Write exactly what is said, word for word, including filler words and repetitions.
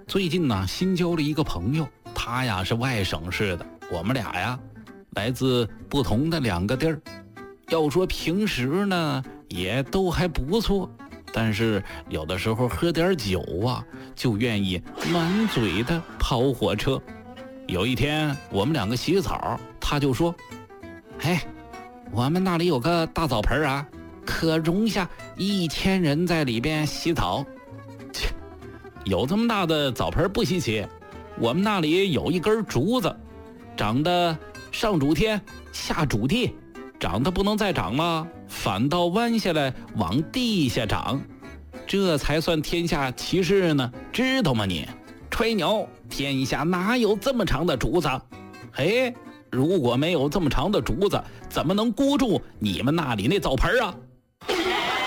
最近呢新交了一个朋友，他呀是外省市的，我们俩呀来自不同的两个地儿。要说平时呢也都还不错，但是有的时候喝点酒啊，就愿意满嘴的跑火车。有一天我们两个洗澡，他就说：嘿，我们那里有个大澡盆啊，可容下一千人在里边洗澡。切，有这么大的澡盆不稀奇，我们那里有一根竹子，长得上主天下主地，长得不能再长了，反倒弯下来往地下长，这才算天下奇事呢，知道吗你？吹牛，天下哪有这么长的竹子？嘿，如果没有这么长的竹子，怎么能箍住你们那里那澡盆啊？